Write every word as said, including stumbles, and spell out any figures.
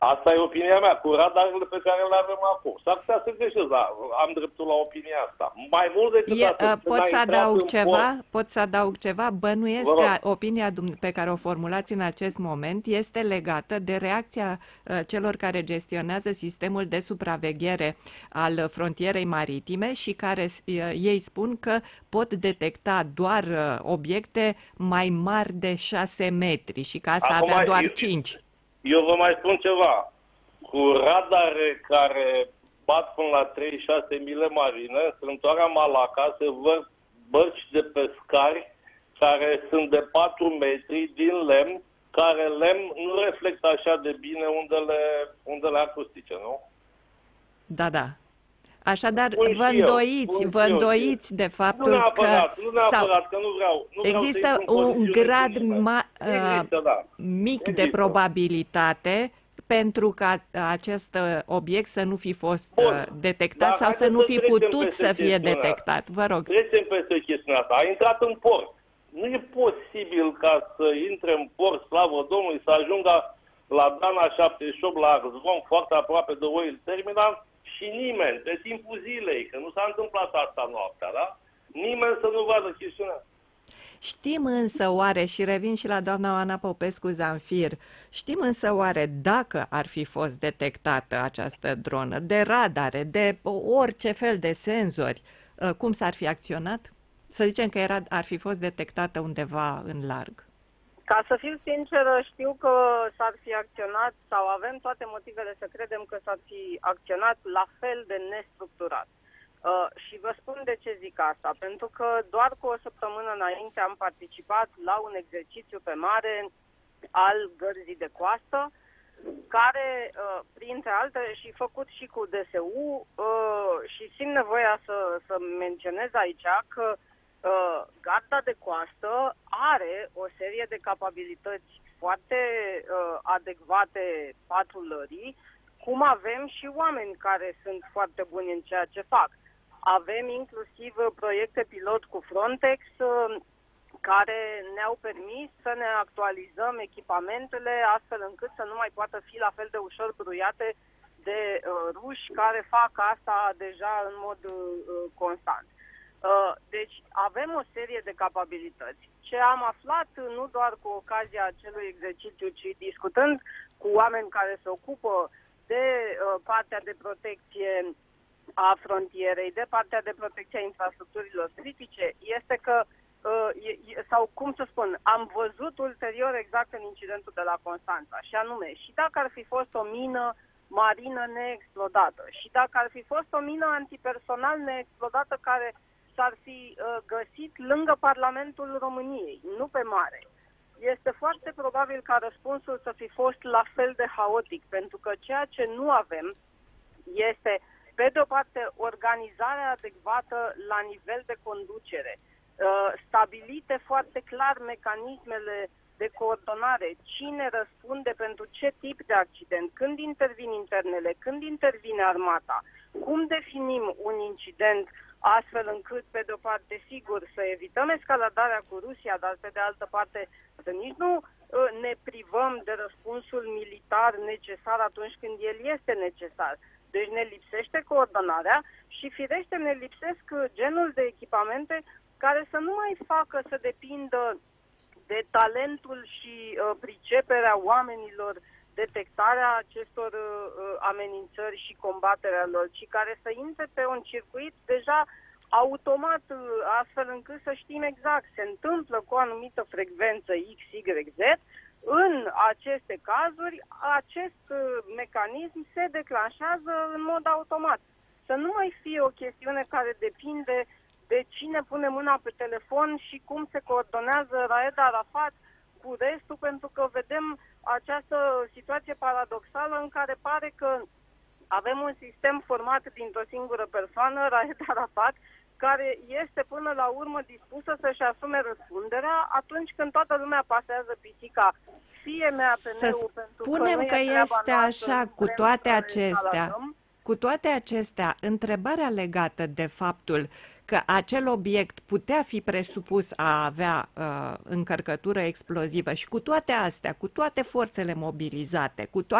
Asta e opinia mea, cu radarele pe care le avem acum. S-ar putea să greșesc, dar am dreptul la opinia asta. Mai mult decât E, atât. pot să adaug ceva? Port, Pot să adaug ceva? Bănuiesc că opinia pe care o formulați în acest moment este legată de reacția celor care gestionează sistemul de supraveghere al frontierei maritime și care ei spun că pot detecta doar obiecte mai mari de șase metri și că asta Acum, avea doar eu, cinci. Eu vă mai spun ceva. Cu radare care bat până la treizeci și șase mile marine, în strâmtoarea Malaca se văd bărci de pescari care sunt de patru metri din lemn, care lemn nu reflectă așa de bine undele, undele acustice, nu? Da, da. Așadar, Spun vă îndoiți, vă îndoiți de faptul nu neapărat, că... Nu neapărat, sau, că nu vreau. Nu există vreau un grad ma, există, da. mic există. de probabilitate pentru ca acest obiect să nu fi fost Bun. detectat Dar sau să nu să fi putut să fie chestiunea. detectat. Vă rog. Trecem peste chestiunea asta. A intrat în port. Nu e posibil ca să intre în port, slavă Domnului, să ajungă la Dana șaptezeci și opt, la Arzon, foarte aproape de Oil Terminal, și nimeni, pe timpul zilei, că nu s-a întâmplat asta noaptea, da? Nimeni să nu vadă chestiunea. Știm însă oare, și revin și la doamna Oana Popescu-Zanfir, știm însă oare dacă ar fi fost detectată această dronă de radare, de orice fel de senzori, cum s-ar fi acționat? Să zicem că era, ar fi fost detectată undeva în larg. Ca să fiu sinceră, știu că s-ar fi acționat sau avem toate motivele să credem că s-ar fi acționat la fel de nestructurat. Uh, și vă spun de ce zic asta. Pentru că doar cu o săptămână înainte am participat la un exercițiu pe mare al gărzii de coastă, care, uh, printre altele, și făcut și cu D S U, uh, și simt nevoia să, să menționez aici că uh, garda de coastă are o serie de capabilități foarte uh, adecvate patrulării, cum avem și oameni care sunt foarte buni în ceea ce fac. Avem inclusiv proiecte pilot cu Frontex care ne-au permis să ne actualizăm echipamentele astfel încât să nu mai poată fi la fel de ușor bruiate de uh, ruși care fac asta deja în mod uh, constant. Uh, deci avem o serie de capabilități. Ce am aflat nu doar cu ocazia acelui exercițiu, ci discutând cu oameni care se ocupă de uh, partea de protecție a frontierei, de partea de protecție a infrastructurilor critice, este că, uh, sau cum să spun, am văzut ulterior exact în incidentul de la Constanța, și anume, și dacă ar fi fost o mină marină neexplodată, și dacă ar fi fost o mină antipersonal neexplodată care s-ar fi uh, găsit lângă Parlamentul României, nu pe mare, este foarte probabil ca răspunsul să fi fost la fel de haotic, pentru că ceea ce nu avem este, pe de o parte, organizarea adecvată la nivel de conducere, stabilite foarte clar mecanismele de coordonare, cine răspunde pentru ce tip de accident, când intervin internele, când intervine armata, cum definim un incident astfel încât, pe de o parte, sigur, să evităm escaladarea cu Rusia, dar pe de altă parte să nici nu ne privăm de răspunsul militar necesar atunci când el este necesar. Deci ne lipsește coordonarea și, firește, ne lipsesc genul de echipamente care să nu mai facă să depindă de talentul și uh, priceperea oamenilor, detectarea acestor uh, amenințări și combaterea lor, ci care să intre pe un circuit deja automat, uh, astfel încât să știm exact, se întâmplă cu o anumită frecvență X, Y, Z. În aceste cazuri, acest uh, mecanism se declanșează în mod automat. Să nu mai fie o chestiune care depinde de cine pune mâna pe telefon și cum se coordonează Raed Arafat cu restul, pentru că vedem această situație paradoxală în care pare că avem un sistem format dintr-o singură persoană, Raed Arafat, care este până la urmă dispusă să-și asume răspunderea atunci când toată lumea pasează pisica. Fie mea pe Să spunem că este așa, cu toate acestea, cu toate acestea, întrebarea legată de faptul că acel obiect putea fi presupus a avea uh, încărcătură explozivă și cu toate astea, cu toate forțele mobilizate, cu toate